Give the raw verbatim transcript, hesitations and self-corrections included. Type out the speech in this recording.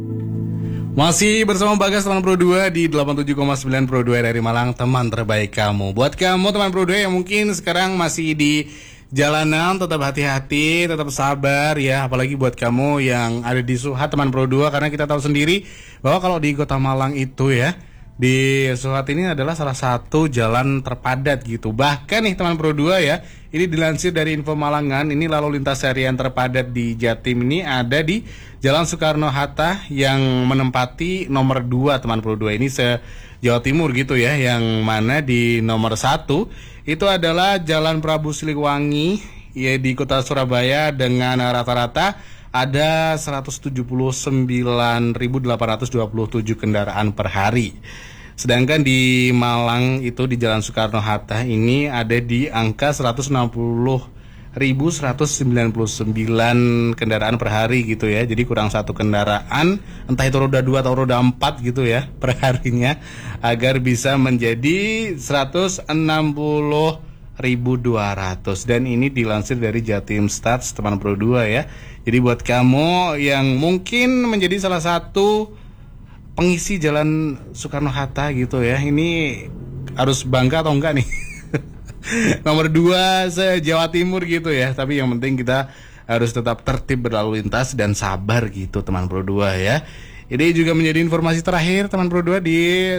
Masih bersama Bagas teman Pro dua di delapan puluh tujuh koma sembilan Pro dua dari Malang, teman terbaik kamu. Buat kamu teman Pro dua yang mungkin sekarang masih di jalanan, tetap hati-hati, tetap sabar ya. Apalagi buat kamu yang ada di Suhat teman Pro dua, karena kita tahu sendiri bahwa kalau di Kota Malang itu ya, di Suhat ini adalah salah satu jalan terpadat gitu. Bahkan nih teman Pro dua ya, ini dilansir dari Info Malangan, ini lalu lintas harian terpadat di Jatim ini ada di Jalan Soekarno-Hatta yang menempati nomor dua teman Pro dua. Ini se Jawa Timur gitu ya, yang mana di nomor satu itu adalah Jalan Prabu Siliwangi ya di Kota Surabaya dengan rata-rata ada seratus tujuh puluh sembilan ribu delapan ratus dua puluh tujuh kendaraan per hari. Sedangkan di Malang itu di Jalan Soekarno-Hatta ini ada di angka seratus enam puluh ribu seratus sembilan puluh sembilan kendaraan per hari gitu ya. Jadi kurang satu kendaraan, entah itu roda dua atau roda empat gitu ya per harinya, agar bisa menjadi seratus enam puluh ribu dua ratus. Dan ini dilansir dari Jatim Stats teman Pro dua ya. Jadi buat kamu yang mungkin menjadi salah satu pengisi Jalan Soekarno-Hatta gitu ya, ini harus bangga atau enggak nih? Nomor dua se-Jawa Timur gitu ya. Tapi yang penting kita harus tetap tertib berlalu lintas dan sabar gitu teman Pro dua ya. Ini juga menjadi informasi terakhir teman Pro dua di